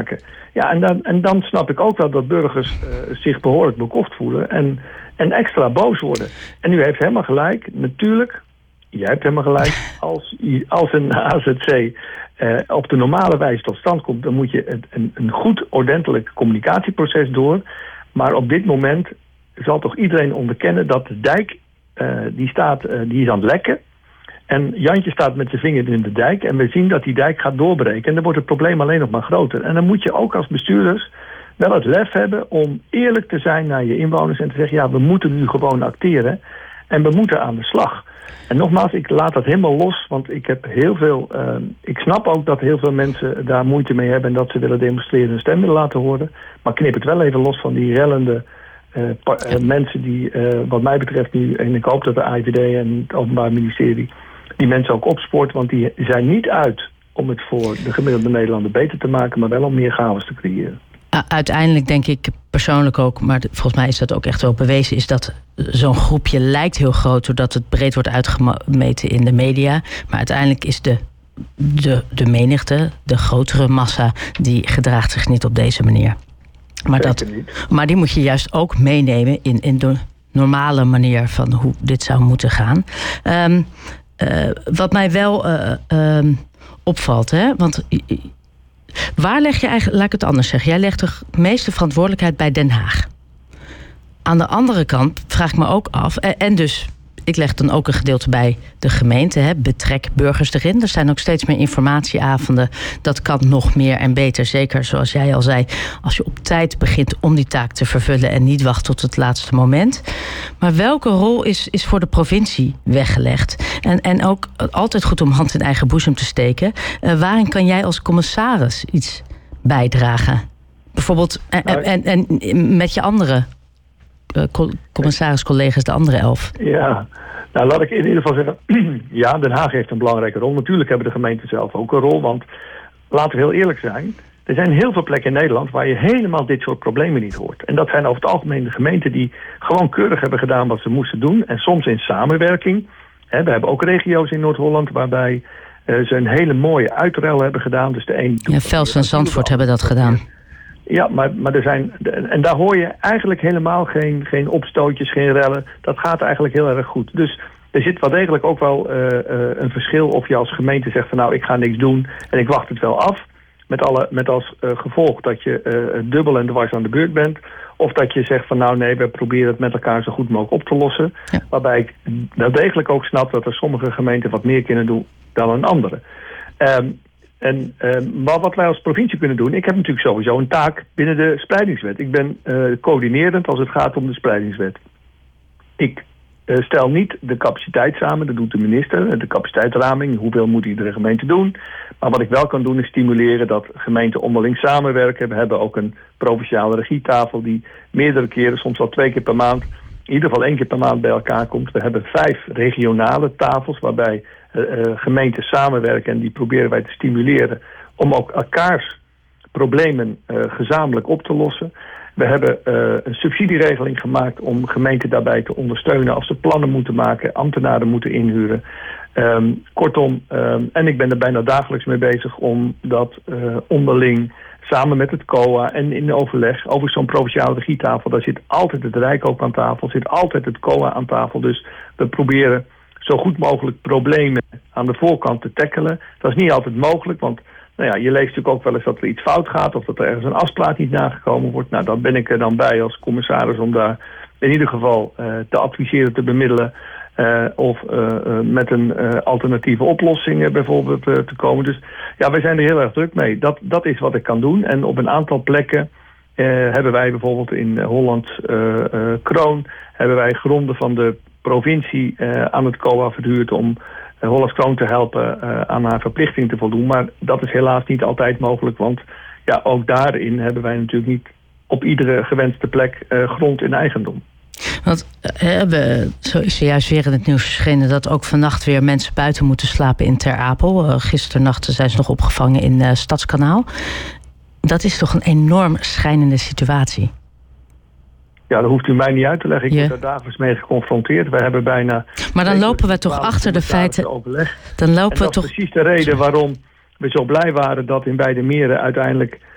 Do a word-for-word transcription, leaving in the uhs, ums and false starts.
maken. Ja, en dan, en dan snap ik ook wel dat burgers uh, zich behoorlijk bekocht voelen en, en extra boos worden. En u heeft helemaal gelijk, natuurlijk, jij hebt helemaal gelijk, als, als een A Z C uh, op de normale wijze tot stand komt, dan moet je een, een goed, ordentelijk communicatieproces door. Maar op dit moment zal toch iedereen onderkennen dat de dijk, uh, die, staat, uh, die is aan het lekken. En Jantje staat met zijn vinger in de dijk en we zien dat die dijk gaat doorbreken. En dan wordt het probleem alleen nog maar groter. En dan moet je ook als bestuurders wel het lef hebben om eerlijk te zijn naar je inwoners en te zeggen, ja, we moeten nu gewoon acteren en we moeten aan de slag. En nogmaals, ik laat dat helemaal los, want ik heb heel veel, uh, ik snap ook dat heel veel mensen daar moeite mee hebben en dat ze willen demonstreren en stem willen laten horen. Maar knip het wel even los van die rellende uh, pa- uh, mensen die, uh, wat mij betreft nu, en ik hoop dat de A I V D en het Openbaar Ministerie die mensen ook opspoort, want die zijn niet uit om het voor de gemiddelde Nederlander beter te maken, maar wel om meer chaos te creëren. Uiteindelijk denk ik persoonlijk ook, maar volgens mij is dat ook echt wel bewezen, is dat zo'n groepje lijkt heel groot doordat het breed wordt uitgemeten in de media. Maar uiteindelijk is de, de, de menigte, de grotere massa, die gedraagt zich niet op deze manier. Maar, dat, maar die moet je juist ook meenemen in, in de normale manier van hoe dit zou moeten gaan. Um, uh, wat mij wel uh, uh, opvalt, hè, want waar leg je eigenlijk, laat ik het anders zeggen, jij legt de meeste verantwoordelijkheid bij Den Haag. Aan de andere kant vraag ik me ook af, en, en dus ik leg dan ook een gedeelte bij de gemeente, hè, betrek burgers erin. Er zijn ook steeds meer informatieavonden. Dat kan nog meer en beter. Zeker zoals jij al zei, als je op tijd begint om die taak te vervullen en niet wacht tot het laatste moment. Maar welke rol is, is voor de provincie weggelegd? En, en ook altijd goed om hand in eigen boezem te steken. Uh, waarin kan jij als commissaris iets bijdragen? Bijvoorbeeld en, en, en met je andere commissaris-collega's, de andere elf. Ja, nou laat ik in ieder geval zeggen, ja, Den Haag heeft een belangrijke rol. Natuurlijk hebben de gemeenten zelf ook een rol, want laten we heel eerlijk zijn, er zijn heel veel plekken in Nederland waar je helemaal dit soort problemen niet hoort. En dat zijn over het algemeen de gemeenten die gewoon keurig hebben gedaan wat ze moesten doen. En soms in samenwerking. He, we hebben ook regio's in Noord-Holland waarbij uh, ze een hele mooie uitruil hebben gedaan. Dus de een ja, Vels en Zandvoort hebben dat gedaan. Ja, maar, maar er zijn. En daar hoor je eigenlijk helemaal geen, geen opstootjes, geen rellen. Dat gaat eigenlijk heel erg goed. Dus er zit wel degelijk ook wel uh, uh, een verschil of je als gemeente zegt van nou, ik ga niks doen en ik wacht het wel af. Met, alle, met als uh, gevolg dat je uh, dubbel en dwars aan de beurt bent. Of dat je zegt van nou nee, we proberen het met elkaar zo goed mogelijk op te lossen. Ja. Waarbij ik wel degelijk ook snap dat er sommige gemeenten wat meer kunnen doen dan een andere. Um, En uh, maar wat wij als provincie kunnen doen, ik heb natuurlijk sowieso een taak binnen de spreidingswet. Ik ben uh, coördinerend als het gaat om de spreidingswet. Ik uh, stel niet de capaciteit samen, dat doet de minister, de capaciteitsraming, hoeveel moet iedere gemeente doen. Maar wat ik wel kan doen is stimuleren dat gemeenten onderling samenwerken. We hebben ook een provinciale regietafel die meerdere keren, soms wel twee keer per maand, in ieder geval één keer per maand bij elkaar komt. We hebben vijf regionale tafels waarbij uh, gemeenten samenwerken en die proberen wij te stimuleren om ook elkaars problemen uh, gezamenlijk op te lossen. We hebben uh, een subsidieregeling gemaakt om gemeenten daarbij te ondersteunen als ze plannen moeten maken, ambtenaren moeten inhuren. Um, kortom, um, en ik ben er bijna dagelijks mee bezig om dat uh, onderling samen met het C O A en in overleg over zo'n provinciale regietafel. Daar zit altijd het Rijk ook aan tafel, zit altijd het C O A aan tafel. Dus we proberen zo goed mogelijk problemen aan de voorkant te tackelen. Dat is niet altijd mogelijk, want nou ja, je leest natuurlijk ook wel eens dat er iets fout gaat of dat er ergens een afspraak niet nagekomen wordt. Nou, dan ben ik er dan bij als commissaris om daar in ieder geval uh, te adviseren, te bemiddelen. Uh, of uh, uh, met een uh, alternatieve oplossing uh, bijvoorbeeld uh, te komen. Dus ja, wij zijn er heel erg druk mee. Dat, dat is wat ik kan doen. En op een aantal plekken uh, hebben wij bijvoorbeeld in Holland uh, uh, Kroon, hebben wij gronden van de provincie uh, aan het C O A verhuurd om uh, Hollands Kroon te helpen uh, aan haar verplichting te voldoen. Maar dat is helaas niet altijd mogelijk, want ja, ook daarin hebben wij natuurlijk niet op iedere gewenste plek uh, grond in eigendom. Want we, zo is er juist weer in het nieuws verschenen dat ook vannacht weer mensen buiten moeten slapen in Ter Apel. Uh, gisternacht zijn ze nog opgevangen in uh, Stadskanaal. Dat is toch een enorm schrijnende situatie? Ja, dat hoeft u mij niet uit te leggen. Ik ja. word daar dagelijks mee geconfronteerd. We hebben bijna... Maar dan lopen we toch achter de feiten... Overleg. Dan lopen en dat we toch... is precies de reden waarom we zo blij waren dat in Beide Meren uiteindelijk